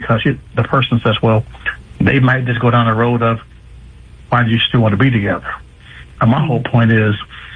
because the person says, well, they might just go down the road of, why do you still want to be together? And my whole point is,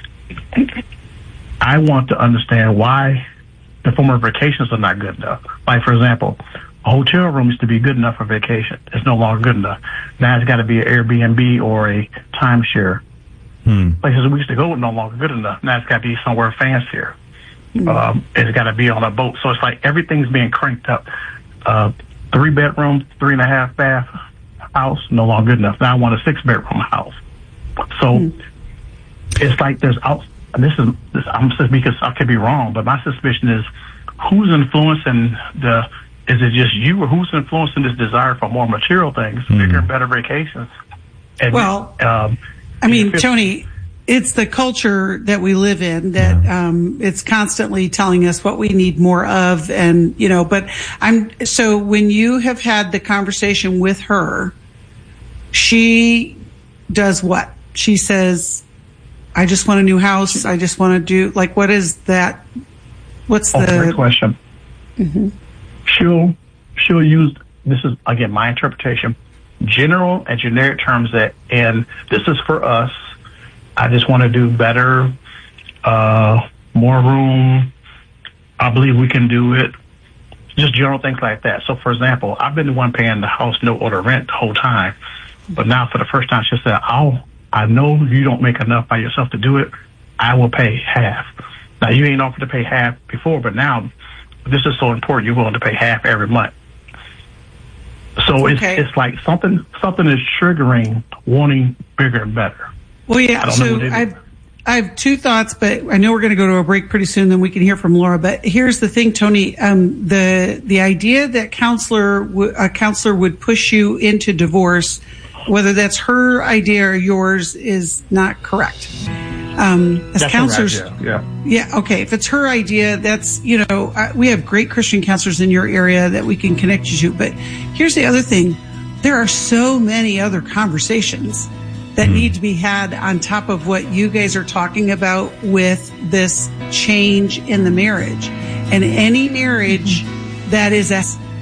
I want to understand why the former vacations are not good enough. Like, for example, a hotel room used to be good enough for vacation. It's no longer good enough. Now it's got to be an Airbnb or a timeshare. Places we used to go are no longer good enough. Now it's got to be somewhere fancier. It's got to be on a boat. So it's like everything's being cranked up. 3-bedroom, 3.5 bath house, no longer good enough. Now I want a 6-bedroom house. So it's like there's I'm just because I could be wrong, but my suspicion is who's influencing is it just you, or who's influencing this desire for more material things, bigger and better vacations? And, Tony, it's the culture that we live in that it's constantly telling us what we need more of, and but so when you have had the conversation with her, she does what? She says, I just want a new house. I just want to do, like, what is that? What's great question. She'll use, this is, again, my interpretation, general and generic terms and this is for us. I just want to do better, more room. I believe we can do it. Just general things like that. So, for example, I've been the one paying the house note or the rent the whole time. But now, for the first time, she said, I know you don't make enough by yourself to do it. I will pay half. Now, you ain't offered to pay half before, but now this is so important, you're willing to pay half every month. So it's like something is triggering wanting bigger and better. Well, yeah, so I have two thoughts, but I know we're going to go to a break pretty soon, then we can hear from Laura. But here's the thing, Tony, the idea that a counselor would push you into divorce, whether that's her idea or yours, is not correct. As that's counselors, okay. If it's her idea, that's, we have great Christian counselors in your area that we can connect you to. But here's the other thing. There are so many other conversations that need to be had on top of what you guys are talking about with this change in the marriage. And any marriage that is as